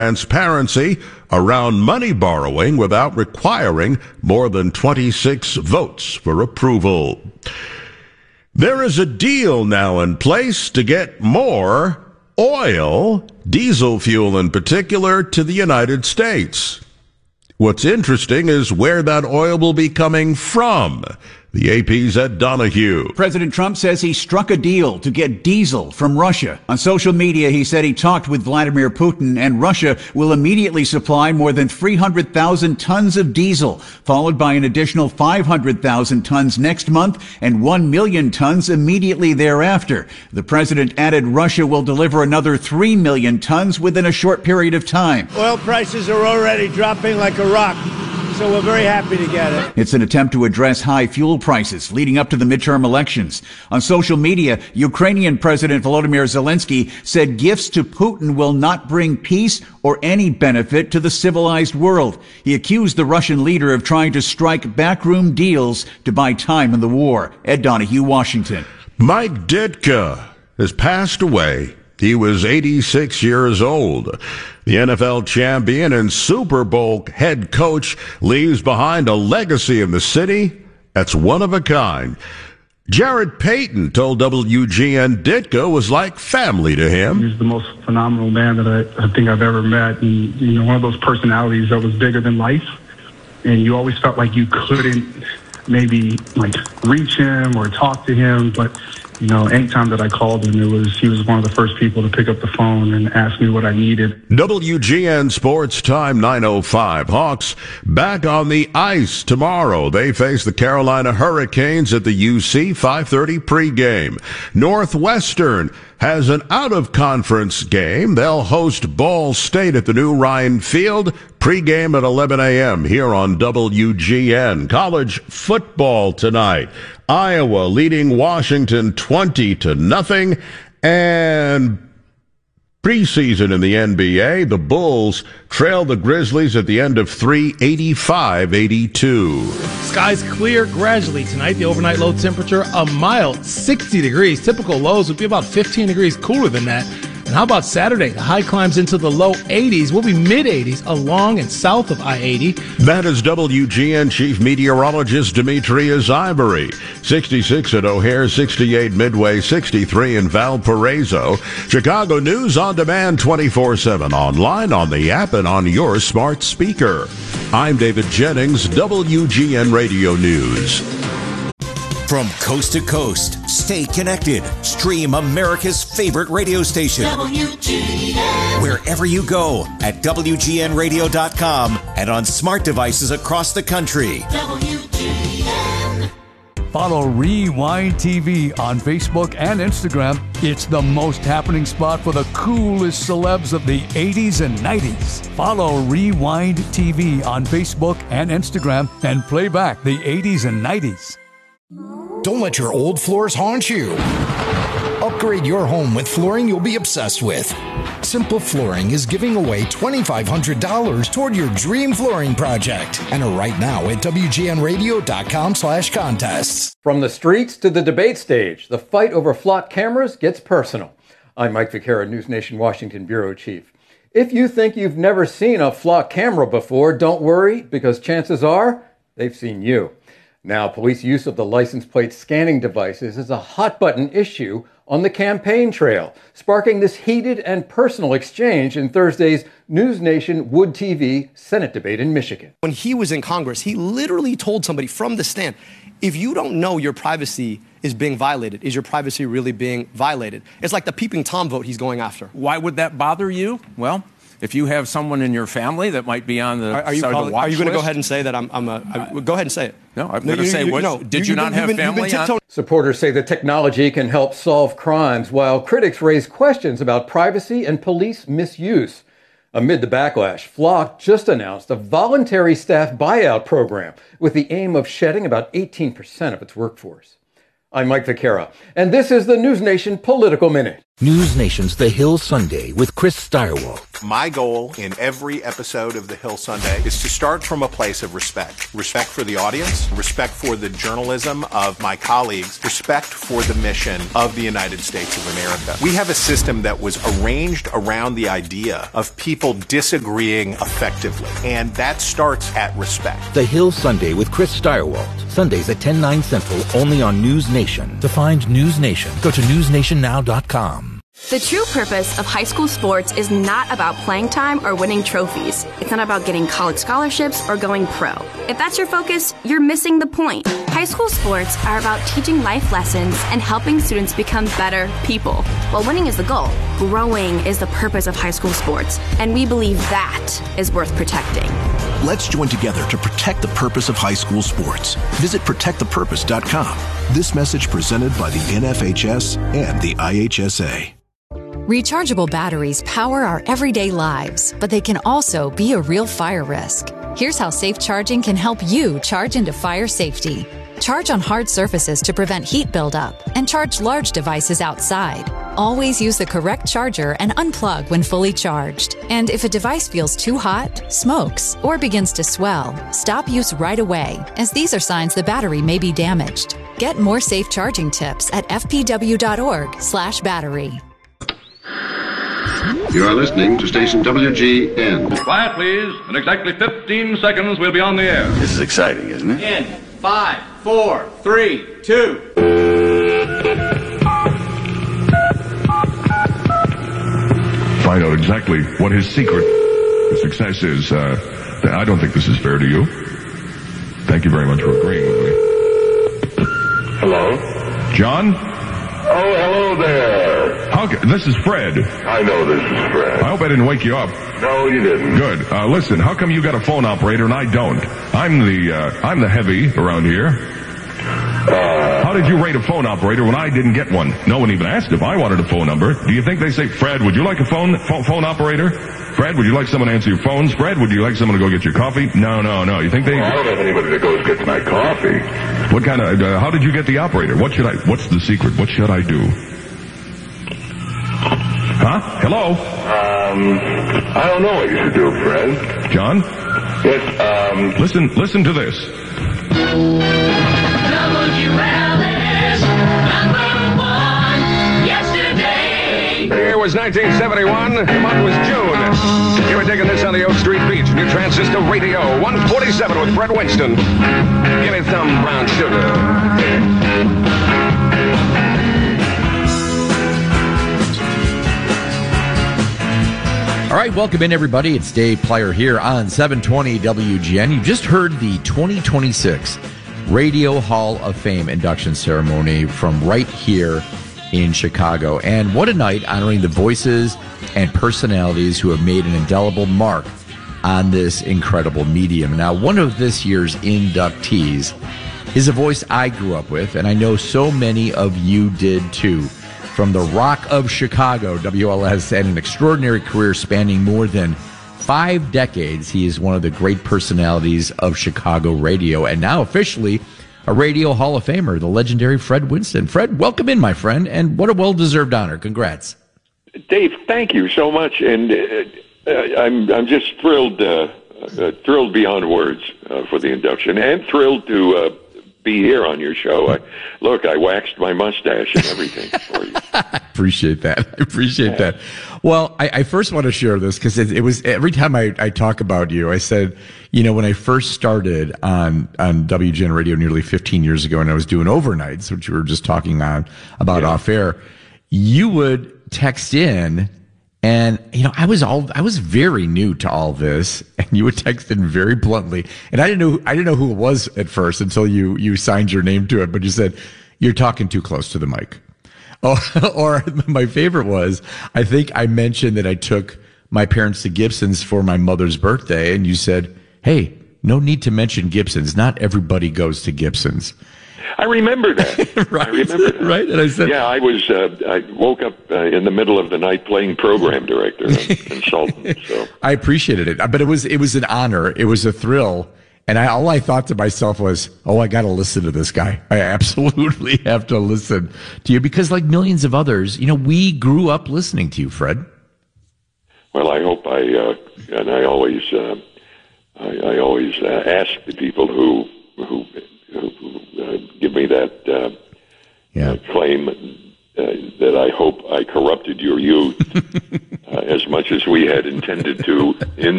transparency around money borrowing without requiring more than 26 votes for approval. There is a deal now in place to get more oil, diesel fuel in particular, to the United States. What's interesting is where that oil will be coming from. The AP's Ed Donahue. President Trump says he struck a deal to get diesel from Russia. On social media, he said he talked with Vladimir Putin, and Russia will immediately supply more than 300,000 tons of diesel, followed by an additional 500,000 tons next month and 1 million tons immediately thereafter. The president added Russia will deliver another 3 million tons within a short period of time. Oil prices are already dropping like a rock, so we're very happy to get it. It's an attempt to address high fuel prices leading up to the midterm elections. On social media, Ukrainian President Volodymyr Zelensky said gifts to Putin will not bring peace or any benefit to the civilized world. He accused the Russian leader of trying to strike backroom deals to buy time in the war. Ed Donahue, Washington. Mike Ditka has passed away. He was 86 years old. The NFL champion and Super Bowl head coach leaves behind a legacy in the city that's one of a kind. Jared Payton told WGN Ditka was like family to him. He's the most phenomenal man that I think I've ever met. And, you know, one of those personalities that was bigger than life. And you always felt like you couldn't maybe like reach him or talk to him, but you know, anytime that I called him, he was one of the first people to pick up the phone and ask me what I needed. WGN Sports Time 9:05. Hawks back on the ice tomorrow. They face the Carolina Hurricanes at the UC 5:30 pregame. Northwestern has an out-of-conference game. They'll host Ball State at the new Ryan Field. Pregame at 11 a.m. here on WGN. College football tonight. Iowa leading Washington 20-0. And preseason in the NBA, the Bulls trail the Grizzlies at the end of 3, 85-82. Skies clear gradually tonight. The overnight low temperature a mild 60 degrees. Typical lows would be about 15 degrees cooler than that. And how about Saturday? The high climbs into the low 80s. We'll be mid-80s along and south of I-80. That is WGN Chief Meteorologist Demetrius Ivory. 66 at O'Hare, 68 Midway, 63 in Valparaiso. Chicago News on demand 24/7 online, on the app, and on your smart speaker. I'm David Jennings, WGN Radio News. From coast to coast, stay connected. Stream America's favorite radio station. WGN. Wherever you go at WGNradio.com and on smart devices across the country. WGN. Follow Rewind TV on Facebook and Instagram. It's the most happening spot for the coolest celebs of the 80s and 90s. Follow Rewind TV on Facebook and Instagram and play back the 80s and 90s. Don't let your old floors haunt you. Upgrade your home with flooring you'll be obsessed with. Simple Flooring is giving away $2,500 toward your dream flooring project. Enter right now at WGNradio.com/contests. From the streets to the debate stage, the fight over flock cameras gets personal. I'm Mike Vaquera, News Nation Washington Bureau Chief. If you think you've never seen a flock camera before, don't worry, because chances are they've seen you. Now, police use of the license plate scanning devices is a hot-button issue on the campaign trail, sparking this heated and personal exchange in Thursday's News Nation Wood TV Senate debate in Michigan. When he was in Congress, he literally told somebody from the stand, if you don't know your privacy is being violated, is your privacy really being violated? It's like the peeping Tom vote he's going after. Why would that bother you? Well, if you have someone in your family that might be on the are you going to go ahead and say that go ahead and say it? No, I'm going to say, did you not have family on? Supporters say the technology can help solve crimes, while critics raise questions about privacy and police misuse. Amid the backlash, Flock just announced a voluntary staff buyout program with the aim of shedding about 18% of its workforce. I'm Mike Vaquera, and this is the News Nation Political Minute. News Nation's The Hill Sunday with Chris Stirewalt. My goal in every episode of The Hill Sunday is to start from a place of respect. Respect for the audience, respect for the journalism of my colleagues, respect for the mission of the United States of America. We have a system that was arranged around the idea of people disagreeing effectively, and that starts at respect. The Hill Sunday with Chris Stirewalt. Sundays at 10, 9 Central, only on News Nation. To find News Nation, go to newsnationnow.com. The true purpose of high school sports is not about playing time or winning trophies. It's not about getting college scholarships or going pro. If that's your focus, you're missing the point. High school sports are about teaching life lessons and helping students become better people. While winning is the goal, growing is the purpose of high school sports, and we believe that is worth protecting. Let's join together to protect the purpose of high school sports. Visit protectthepurpose.com. This message presented by the NFHS and the IHSA. Rechargeable batteries power our everyday lives, but they can also be a real fire risk. Here's how safe charging can help you charge into fire safety. Charge on hard surfaces to prevent heat buildup, and charge large devices outside. Always use the correct charger and unplug when fully charged. And if a device feels too hot, smokes, or begins to swell, stop use right away, as these are signs the battery may be damaged. Get more safe charging tips at fpw.org/battery. You are listening to station WGN. Quiet, please. In exactly 15 seconds, we'll be on the air. This is exciting, isn't it? In 5, 4, 3, 2. Find out exactly what his secret to success is. I don't think this is fair to you. Thank you very much for agreeing with me. Hello? John? Oh, hello there. This is Fred. I know this is Fred. I hope I didn't wake you up. No, you didn't. Good. Listen, how come you got a phone operator and I don't? I'm the heavy around here. How did you rate a phone operator when I didn't get one? No one even asked if I wanted a phone number. Do you think they say, Fred, would you like a phone operator? Fred, would you like someone to answer your phones? Fred, would you like someone to go get your coffee? No. You think they... Well, I don't have anybody that goes gets my coffee. What kind of... how did you get the operator? What's the secret? What should I do? Huh? Hello? I don't know what you should do, Fred. John? Yes, Listen to this. WLS, #1, yesterday. The year was 1971. The month was June. You were digging this on the Oak Street Beach. New transistor radio, 147 with Fred Winston. Give me some brown sugar. All right, welcome in, everybody. It's Dave Plyer here on 720 WGN. You just heard the 2026 Radio Hall of Fame induction ceremony from right here in Chicago. And what a night honoring the voices and personalities who have made an indelible mark on this incredible medium. Now, one of this year's inductees is a voice I grew up with, and I know so many of you did too. From the Rock of Chicago, WLS had an extraordinary career spanning more than 5 decades. He is one of the great personalities of Chicago radio, and now officially a Radio Hall of Famer, the legendary Fred Winston. Fred, welcome in, my friend, and what a well-deserved honor. Congrats. Dave, thank you so much, and I'm just thrilled beyond words for the induction, and thrilled to be here on your show. I waxed my mustache and everything for you. I appreciate that. Well, I first want to share this because it was every time I talk about you, I said, when I first started on WGN Radio nearly 15 years ago, and I was doing overnights, which we were just talking about off air, you would text in. And, I was very new to all this, and you would text in very bluntly. And I didn't know who it was at first until you signed your name to it, but you said, "You're talking too close to the mic." Oh, or my favorite was, I think I mentioned that I took my parents to Gibson's for my mother's birthday, and you said, "Hey, no need to mention Gibson's. Not everybody goes to Gibson's." I remember that. Right. I remember that. Right. And I said, I woke up in the middle of the night playing program director and consultant. So I appreciated it, but it was an honor. It was a thrill. And all I thought to myself was, I got to listen to this guy. I absolutely have to listen to you because like millions of others, we grew up listening to you, Fred. Well, I hope I always ask the people who give me that claim that I hope I corrupted your youth as much as we had intended to in